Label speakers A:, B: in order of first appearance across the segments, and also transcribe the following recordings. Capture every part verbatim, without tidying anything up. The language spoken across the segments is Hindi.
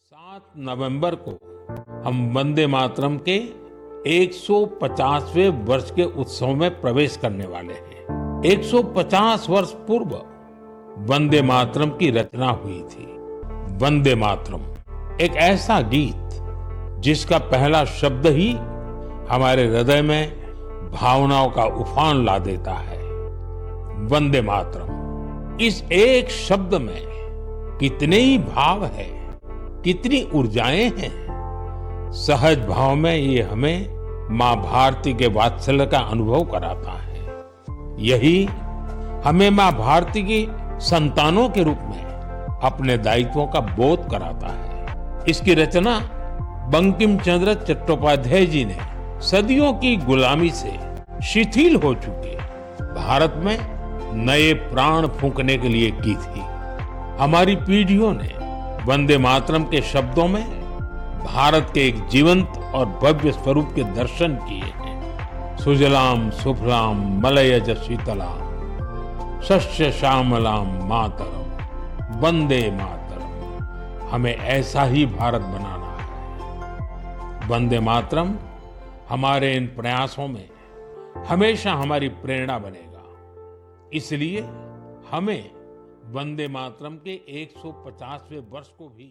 A: सात नवंबर को हम वंदे मातरम के एक सौ पचासवें वर्ष के उत्सव में प्रवेश करने वाले हैं। एक सौ पचास वर्ष पूर्व वंदे मातरम की रचना हुई थी। वंदे मातरम एक ऐसा गीत जिसका पहला शब्द ही हमारे हृदय में भावनाओं का उफान ला देता है। वंदे मातरम, इस एक शब्द में कितने ही भाव है, कितनी ऊर्जाएं हैं। सहज भाव में ये हमें माँ भारती के वात्सल्य का अनुभव कराता है। यही हमें माँ भारती की संतानों के रूप में अपने दायित्वों का बोध कराता है। इसकी रचना बंकिम चंद्र चट्टोपाध्याय जी ने सदियों की गुलामी से शिथिल हो चुके भारत में नए प्राण फूंकने के लिए की थी। हमारी पीढ़ियों ने वंदे मातरम के शब्दों में भारत के एक जीवंत और भव्य स्वरूप के दर्शन किए हैं। सुजलाम सुफलाम मलयज शीतलाम शस्य श्यामलाम मातरम वंदे मातरम। हमें ऐसा ही भारत बनाना है। वंदे मातरम हमारे इन प्रयासों में हमेशा हमारी प्रेरणा बनेगा। इसलिए हमें वंदे मातरम के एक सौ पचासवें वर्ष को भी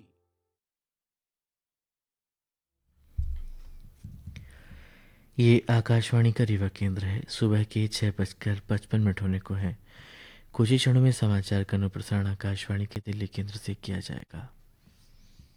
B: ये आकाशवाणी का रीवा केंद्र है। सुबह के छह बजकर पचपन मिनट होने को है। कुछ ही क्षणों में समाचार का अनुप्रसारण आकाशवाणी के दिल्ली केंद्र से किया जाएगा।